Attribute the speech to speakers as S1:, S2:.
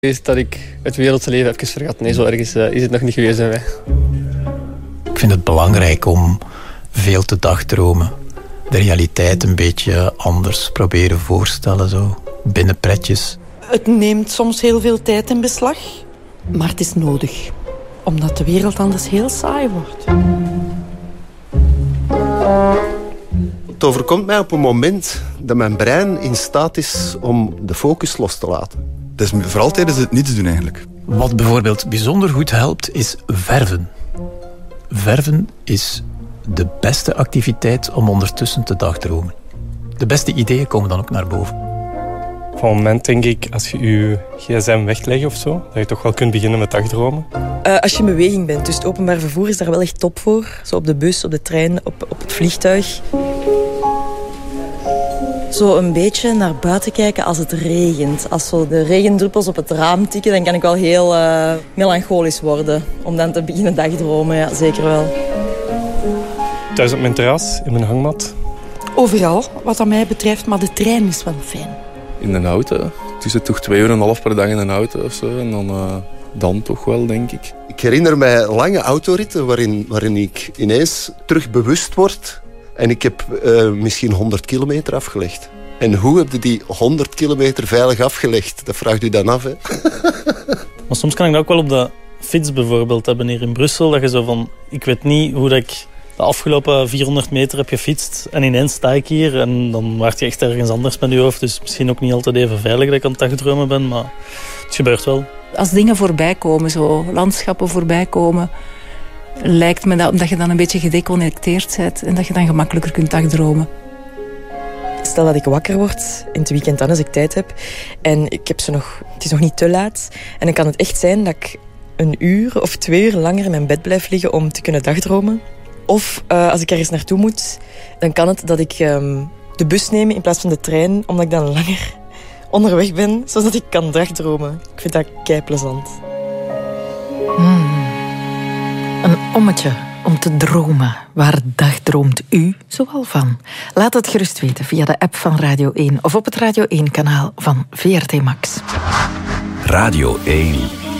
S1: Is dat ik het wereldse leven even vergat. Nee, zo erg is het nog niet geweest bij mij.
S2: Ik vind het belangrijk om veel te dagdromen. De realiteit een beetje anders proberen voorstellen, zo. Binnen pretjes.
S3: Het neemt soms heel veel tijd in beslag. Maar het is nodig. Omdat de wereld anders heel saai wordt.
S4: Het overkomt mij op een moment dat mijn brein in staat is om de focus los te laten.
S5: Het is vooral tijdens het niets doen eigenlijk.
S2: Wat bijvoorbeeld bijzonder goed helpt, is verven. Verven is de beste activiteit om ondertussen te dagdromen. De beste ideeën komen dan ook naar boven.
S6: Op het moment denk ik, als je je gsm weglegt of zo, dat je toch wel kunt beginnen met dagdromen.
S7: Als je in beweging bent, dus het openbaar vervoer is daar wel echt top voor. Zo op de bus, op de trein, op het vliegtuig. Zo een beetje naar buiten kijken als het regent. Als zo de regendruppels op het raam tikken, dan kan ik wel heel melancholisch worden. Om dan te beginnen dagdromen, ja, zeker wel.
S6: Thuis op mijn terras, in mijn hangmat.
S3: Overal, wat dat mij betreft, maar de trein is wel fijn.
S8: In een auto. Het is toch 2,5 uur per dag in een auto of zo. En dan toch wel, denk ik.
S4: Ik herinner mij lange autoritten waarin ik ineens terug bewust word. En ik heb misschien 100 kilometer afgelegd. En hoe heb je die 100 kilometer veilig afgelegd? Dat vraagt u dan af, hè?
S9: Maar soms kan ik dat ook wel op de fiets bijvoorbeeld hebben hier in Brussel. Dat je zo van, ik weet niet hoe dat ik de afgelopen 400 meter heb gefietst. En ineens sta ik hier en dan waart je echt ergens anders met je hoofd. Dus misschien ook niet altijd even veilig dat ik aan het dagdromen ben. Maar het gebeurt wel.
S10: Als dingen voorbij komen, zo landschappen voorbij komen, lijkt me dat omdat je dan een beetje gedeconnecteerd bent en dat je dan gemakkelijker kunt dagdromen.
S7: Stel dat ik wakker word in het weekend dan als ik tijd heb en het is nog niet te laat en dan kan het echt zijn dat ik 1 uur of 2 uur langer in mijn bed blijf liggen om te kunnen dagdromen. Of als ik ergens naartoe moet, dan kan het dat ik de bus neem in plaats van de trein, omdat ik dan langer onderweg ben, zodat ik kan dagdromen. Ik vind dat keiplezant.
S11: Een ommetje om te dromen. Waar dagdroomt u zoal van? Laat het gerust weten via de app van Radio 1 of op het Radio 1-kanaal van VRT Max.
S12: Radio 1.